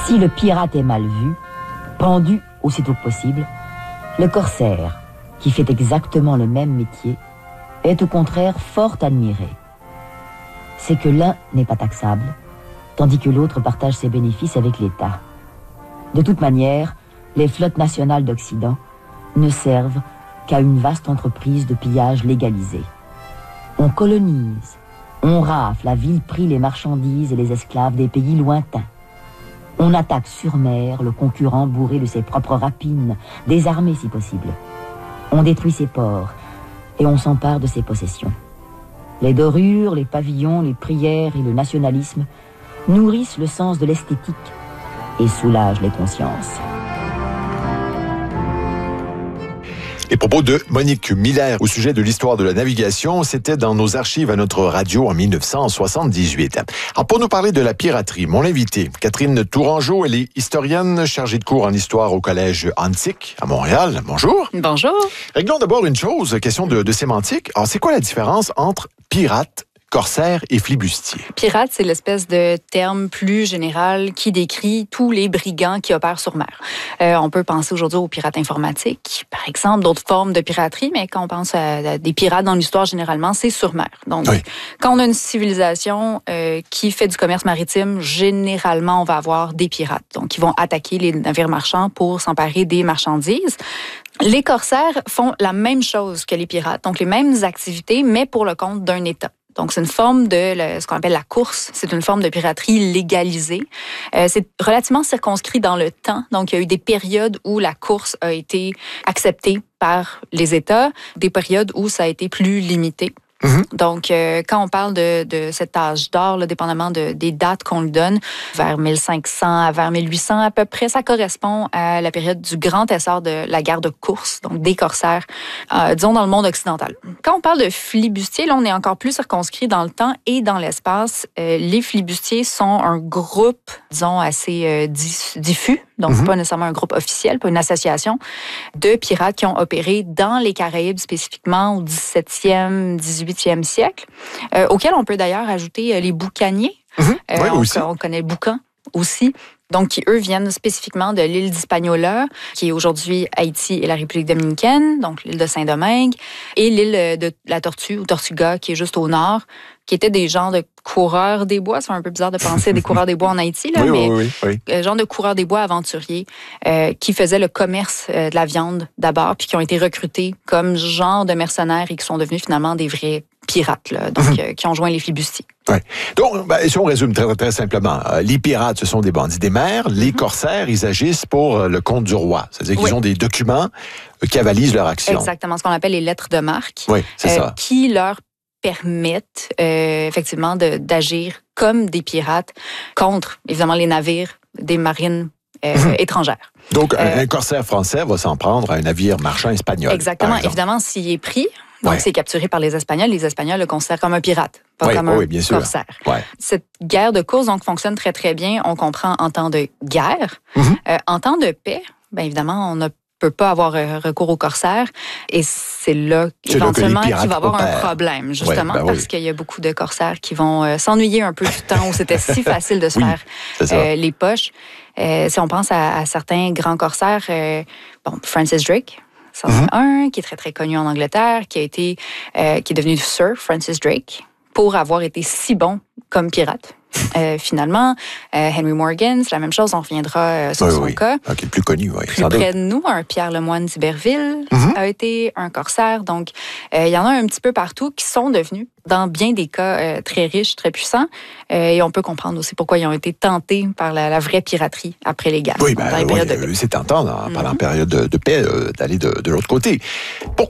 Si le pirate est mal vu, pendu aussitôt que possible, le corsaire, qui fait exactement le même métier, est au contraire fort admiré. C'est que l'un n'est pas taxable, tandis que l'autre partage ses bénéfices avec l'État. De toute manière, les flottes nationales d'Occident ne servent qu'à une vaste entreprise de pillage légalisée. On colonise, on rafle à vil prix les marchandises et les esclaves des pays lointains. On attaque sur mer le concurrent bourré de ses propres rapines, désarmé si possible. On détruit ses ports et on s'empare de ses possessions. Les dorures, les pavillons, les prières et le nationalisme nourrissent le sens de l'esthétique et soulagent les consciences. Les propos de Monique Miller au sujet de l'histoire de la navigation, c'était dans nos archives à notre radio en 1978. Alors pour nous parler de la piraterie, mon invité, Catherine Tourangeau, elle est historienne chargée de cours en histoire au collège Antique à Montréal. Bonjour. Bonjour. Réglons d'abord une chose, question de sémantique. Alors c'est quoi la différence entre pirate, corsaire et flibustier? Pirate, c'est l'espèce de terme plus général qui décrit tous les brigands qui opèrent sur mer. On peut penser aujourd'hui aux pirates informatiques, par exemple, d'autres formes de piraterie, mais quand on pense à des pirates dans l'histoire, généralement, c'est sur mer. Donc, oui. Quand on a une civilisation qui fait du commerce maritime, généralement, on va avoir des pirates. Donc, ils vont attaquer les navires marchands pour s'emparer des marchandises. Les corsaires font la même chose que les pirates, donc les mêmes activités, mais pour le compte d'un État. Donc, c'est une forme de ce qu'on appelle la course. C'est une forme de piraterie légalisée. C'est relativement circonscrit dans le temps. Donc, il y a eu des périodes où la course a été acceptée par les États, des périodes où ça a été plus limité. Mm-hmm. Donc, quand on parle de cet âge d'or, là, dépendamment des dates qu'on lui donne, vers 1500 à vers 1800 à peu près, ça correspond à la période du grand essor de la guerre de course, donc des corsaires, disons dans le monde occidental. Quand on parle de flibustiers, là, on est encore plus circonscrit dans le temps et dans l'espace. Les flibustiers sont un groupe, disons, assez diffus. Donc, c'est pas nécessairement un groupe officiel, pas une association de pirates qui ont opéré dans les Caraïbes, spécifiquement au 17e, 18e siècle, auquel on peut d'ailleurs ajouter les boucaniers. Oui, aussi. On connaît Boucan aussi. Donc, qui, eux, viennent spécifiquement de l'île d'Hispaniola, qui est aujourd'hui Haïti et la République dominicaine, donc l'île de Saint-Domingue, et l'île de la Tortue, ou Tortuga, qui est juste au nord, qui étaient des genres de coureurs des bois. C'est un peu bizarre de penser à des coureurs des bois en Haïti, là, mais genre de coureurs des bois aventuriers qui faisaient le commerce de la viande d'abord, puis qui ont été recrutés comme genre de mercenaires et qui sont devenus finalement des vrais pirates, là, donc qui ont joint les flibustiers. Ouais. Donc, si on résume très, très simplement, les pirates, ce sont des bandits des mers. Les corsaires, ils agissent pour le compte du roi. C'est-à-dire qu'ils ont des documents qui avalisent leur action. Exactement, ce qu'on appelle les lettres de marque. Oui, c'est ça. Qui leur permettent effectivement d'agir comme des pirates contre, évidemment, les navires des marines étrangères. Donc, un corsaire français va s'en prendre à un navire marchand espagnol. Exactement. Évidemment, s'il est pris, donc c'est capturé par les Espagnols le considèrent comme un pirate, pas comme un corsaire. Ouais. Cette guerre de course donc fonctionne très, très bien. On comprend en temps de guerre. En temps de paix, bien évidemment, on ne peut pas avoir recours aux corsaires. Et c'est là, éventuellement, qu'il va y avoir un problème, justement, parce qu'il y a beaucoup de corsaires qui vont s'ennuyer un peu du temps où c'était si facile de se faire les poches. Si on pense à certains grands corsaires, Francis Drake, c'en est un qui est très, très connu en Angleterre, qui est devenu Sir Francis Drake pour avoir été si bon comme pirate. Finalement, Henry Morgan, c'est la même chose, on reviendra sur son cas. Okay, plus connu, Plus près de nous, un Pierre Lemoine d'Iberville a été un corsaire. Donc, il y en a un petit peu partout qui sont devenus, dans bien des cas, très riches, très puissants. Et on peut comprendre aussi pourquoi ils ont été tentés par la vraie piraterie après les guerres. Oui, c'est tentant, pendant la période de paix, d'aller de l'autre côté.